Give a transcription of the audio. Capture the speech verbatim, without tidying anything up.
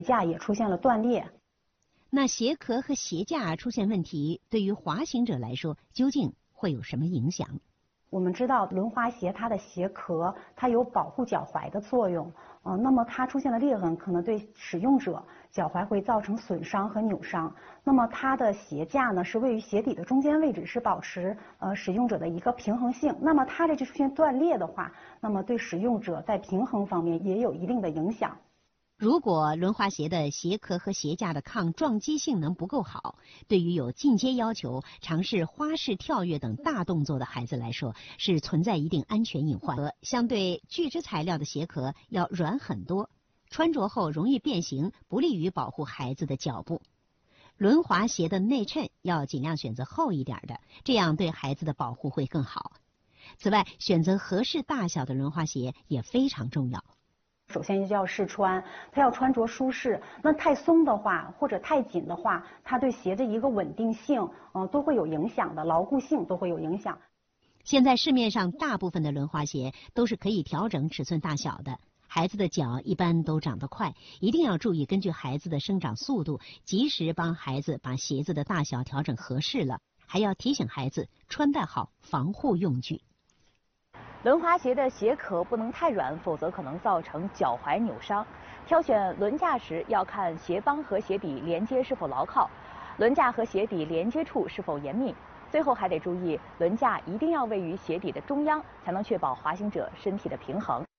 架也出现了断裂。 那鞋壳和鞋架出现问题，对于滑行者来说，究竟会有什么影响？ 我们知道轮滑鞋它的鞋壳它有保护脚踝的作用，呃，那么它出现了裂痕，可能对使用者脚踝会造成损伤和扭伤。那么它的鞋架呢是位于鞋底的中间位置，是保持呃使用者的一个平衡性。那么它这就出现断裂的话，那么对使用者在平衡方面也有一定的影响。 如果轮滑鞋的鞋壳和鞋架的抗撞击性能不够好，对于有进阶要求、尝试花式跳跃等大动作的孩子来说，是存在一定安全隐患。相对聚酯材料的鞋壳要软很多，穿着后容易变形，不利于保护孩子的脚部。轮滑鞋的内衬要尽量选择厚一点的，这样对孩子的保护会更好。此外，选择合适大小的轮滑鞋也非常重要。 首先就要试穿，它要穿着舒适。那太松的话，或者太紧的话，它对鞋的一个稳定性，呃，都会有影响的，牢固性都会有影响。 现在市面上大部分的轮滑鞋都是可以调整尺寸大小的。孩子的脚一般都长得快，一定要注意根据孩子的生长速度，及时帮孩子把鞋子的大小调整合适了。还要提醒孩子穿戴好防护用具。 轮滑鞋的鞋壳不能太软，否则可能造成脚踝扭伤。挑选轮架时要看鞋帮和鞋底连接是否牢靠，轮架和鞋底连接处是否严密。最后还得注意，轮架一定要位于鞋底的中央，才能确保滑行者身体的平衡。